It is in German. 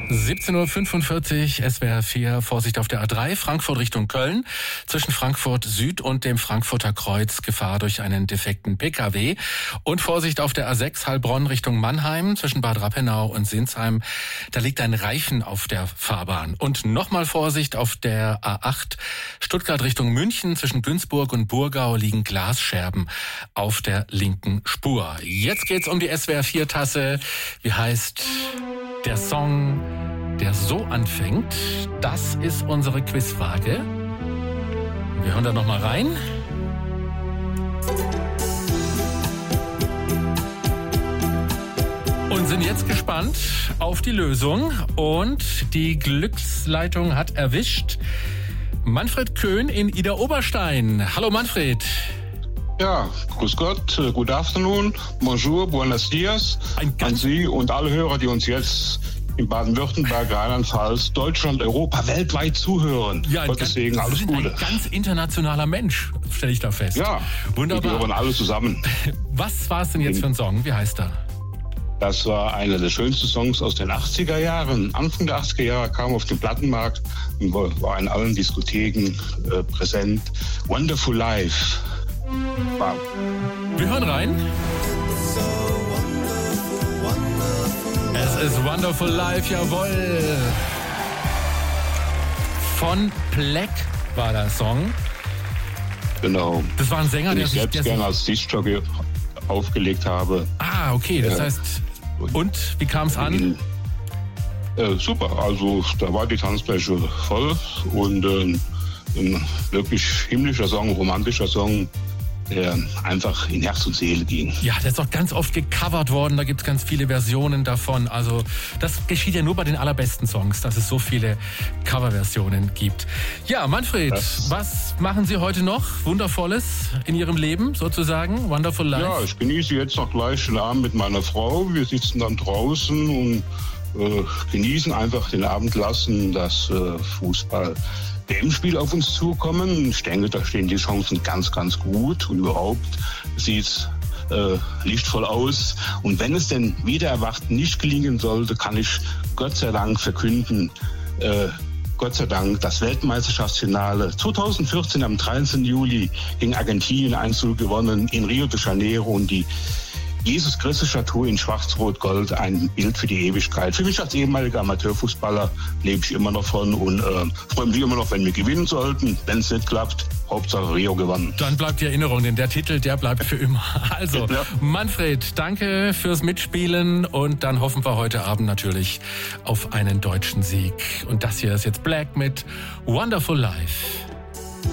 17:45 Uhr, SWR 4, Vorsicht auf der A3, Frankfurt Richtung Köln. Zwischen Frankfurt Süd und dem Frankfurter Kreuz Gefahr durch einen defekten PKW. Und Vorsicht auf der A6, Heilbronn Richtung Mannheim, zwischen Bad Rappenau und Sinsheim. Da liegt ein Reifen auf der Fahrbahn. Und nochmal Vorsicht auf der A8, Stuttgart Richtung München, zwischen Günzburg und Burgau liegen Glasscherben auf der linken Spur. Jetzt geht's um die SWR 4 Tasse. Wie heißt der Song, der so anfängt? Das ist unsere Quizfrage. Wir hören da noch mal rein. Und sind jetzt gespannt auf die Lösung. Und die Glücksleitung hat erwischt Manfred Köhn in Idar-Oberstein. Hallo Manfred. Ja, grüß Gott, good afternoon, bonjour, buenos dias an Sie und alle Hörer, die uns jetzt in Baden-Württemberg, Rheinland-Pfalz, Deutschland, Europa, weltweit zuhören. Ja, Gottes Segen, alles Gute. Ein ganz internationaler Mensch, stelle ich da fest. Ja, wunderbar. Wir gehören alle zusammen. Was war es denn jetzt für ein Song? Wie heißt er? Das war einer der schönsten Songs aus den 80er Jahren. Anfang der 80er Jahre kam auf den Plattenmarkt und war in allen Diskotheken präsent. Wonderful Life. Wow. Wir hören rein. Es ist Wonderful Life, jawohl. Von Black war der Song. Genau. Das war ein Sänger, der selbst gerne als Diskjockey aufgelegt habe. Ah, okay. Das heißt, und wie kam es an? Super. Also da war die Tanzfläche voll und ein wirklich himmlischer Song, romantischer Song, der einfach in Herz und Seele ging. Ja, der ist auch ganz oft gecovert worden, da gibt es ganz viele Versionen davon. Also das geschieht ja nur bei den allerbesten Songs, dass es so viele Coverversionen gibt. Ja, Manfred, was machen Sie heute noch Wundervolles in Ihrem Leben sozusagen? Wonderful Life? Ja, ich genieße jetzt noch gleich den Abend mit meiner Frau. Wir sitzen dann draußen und genießen einfach den Abend, lassen das Fußball-WM-Spiel auf uns zukommen. Ich denke, da stehen die Chancen ganz, ganz gut und überhaupt sieht es lichtvoll aus. Und wenn es denn wieder erwacht nicht gelingen sollte, kann ich Gott sei Dank verkünden, Gott sei Dank, das Weltmeisterschaftsfinale 2014 am 13. Juli gegen Argentinien 1:0 gewonnen in Rio de Janeiro und die Jesus-Christus-Statue in Schwarz-Rot-Gold, ein Bild für die Ewigkeit. Für mich als ehemaliger Amateurfußballer lebe ich immer noch von und freue mich immer noch, wenn wir gewinnen sollten. Wenn es nicht klappt, Hauptsache Rio gewonnen. Dann bleibt die Erinnerung, denn der Titel, der bleibt für immer. Also, ja. Manfred, danke fürs Mitspielen und dann hoffen wir heute Abend natürlich auf einen deutschen Sieg. Und das hier ist jetzt Black mit Wonderful Life.